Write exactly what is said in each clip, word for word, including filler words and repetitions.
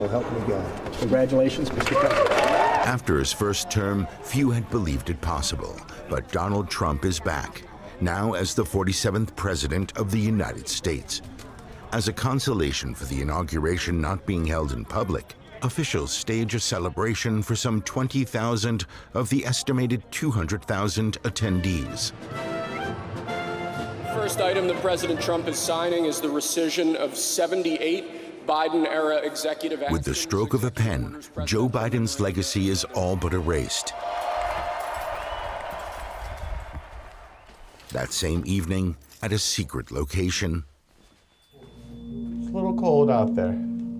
So help me God. Congratulations, Mister President. After his first term, few had believed it possible, but Donald Trump is back, now as the forty-seventh President of the United States. As a consolation for the inauguration not being held in public, officials stage a celebration for some twenty thousand of the estimated two hundred thousand attendees. First item that President Trump is signing is the rescission of seventy-eight Biden-era executive actions. With the stroke of a pen, Joe Biden's legacy is all but erased. That same evening, at a secret location, it's a little cold out there.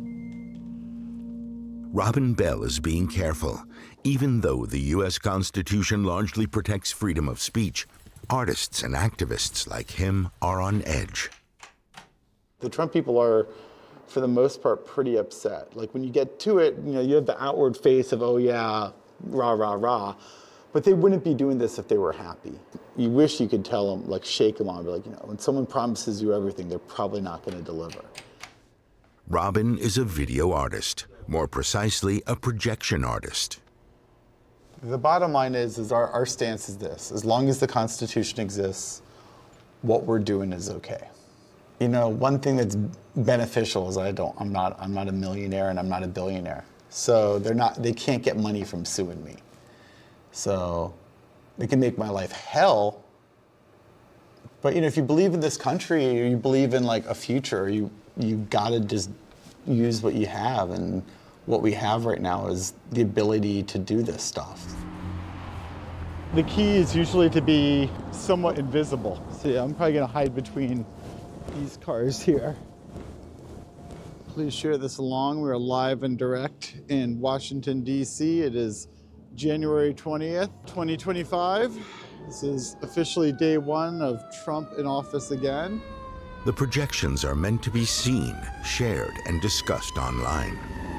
Robin Bell is being careful. Even though the U S Constitution largely protects freedom of speech, artists and activists like him are on edge. The Trump people are, for the most part, pretty upset. Like when you get to it, you know, you have the outward face of, oh yeah, rah, rah, rah. But they wouldn't be doing this if they were happy. You wish you could tell them, like shake them on, be like, you know, when someone promises you everything, they're probably not going to deliver. Robin is a video artist, more precisely, a projection artist. The bottom line is, is our, our stance is this: as long as the Constitution exists, what we're doing is okay. You know, one thing that's beneficial is I don't, I'm not, I'm not a millionaire and I'm not a billionaire. So they're not, they can't get money from suing me. So they can make my life hell. But you know, if you believe in this country, or you believe in like a future, you you gotta just use what you have, and what we have right now is the ability to do this stuff. The key is usually to be somewhat invisible. See, I'm probably gonna hide between these cars here. Please share this along. We're live and direct in Washington, D C It is January twentieth, twenty twenty-five. This is officially day one of Trump in office again. The projections are meant to be seen, shared, and discussed online.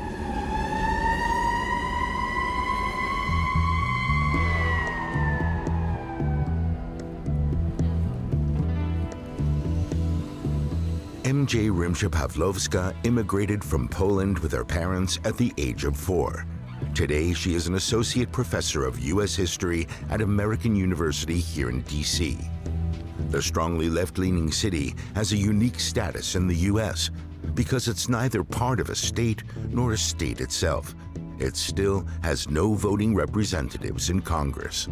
M J Rimsha-Pawlowska immigrated from Poland with her parents at the age of four. Today, she is an associate professor of U S history at American University here in D C The strongly left-leaning city has a unique status in the U S because it's neither part of a state nor a state itself. It still has no voting representatives in Congress.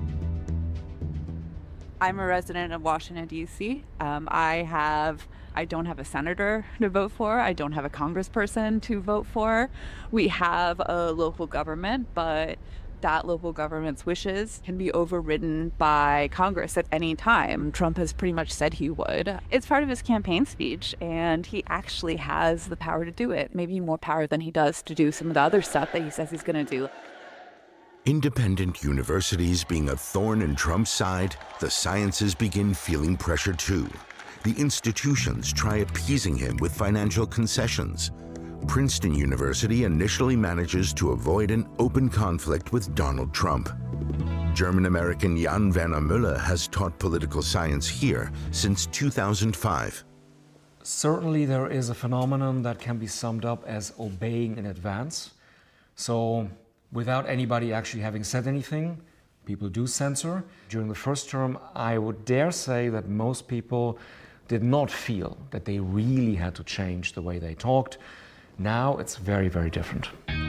I'm a resident of Washington, D C Um, I have, I don't have a senator to vote for. I don't have a congressperson to vote for. We have a local government, but that local government's wishes can be overridden by Congress at any time. Trump has pretty much said he would. It's part of his campaign speech, and he actually has the power to do it. Maybe more power than he does to do some of the other stuff that he says he's going to do. Independent universities being a thorn in Trump's side, the sciences begin feeling pressure too. The institutions try appeasing him with financial concessions. Princeton University initially manages to avoid an open conflict with Donald Trump. German-American Jan Werner Müller has taught political science here since two thousand five. Certainly there is a phenomenon that can be summed up as obeying in advance. So without anybody actually having said anything, people do censor. During the first term, I would dare say that most people did not feel that they really had to change the way they talked. Now it's very, very different.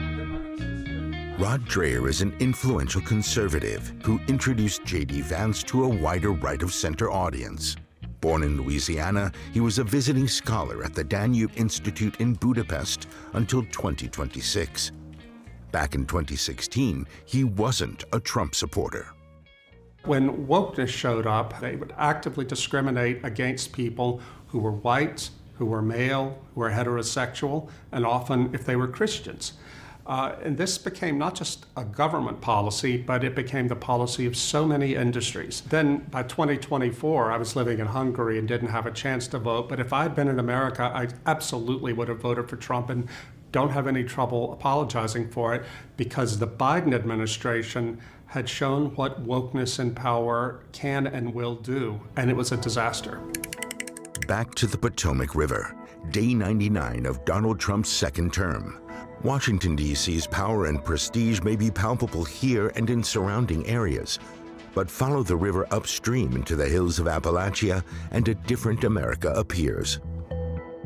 Rod Dreher is an influential conservative who introduced J D Vance to a wider right-of-center audience. Born in Louisiana, he was a visiting scholar at the Danube Institute in Budapest until twenty twenty-six. Back in twenty sixteen, he wasn't a Trump supporter. When wokeness showed up, they would actively discriminate against people who were white, who were male, who were heterosexual, and often if they were Christians. Uh, and this became not just a government policy, but it became the policy of so many industries. Then by twenty twenty-four, I was living in Hungary and didn't have a chance to vote, but if I'd been in America, I absolutely would have voted for Trump and don't have any trouble apologizing for it, because the Biden administration had shown what wokeness and power can and will do, and it was a disaster. Back to the Potomac River, day ninety-nine of Donald Trump's second term. Washington, D C's power and prestige may be palpable here and in surrounding areas, but follow the river upstream into the hills of Appalachia and a different America appears.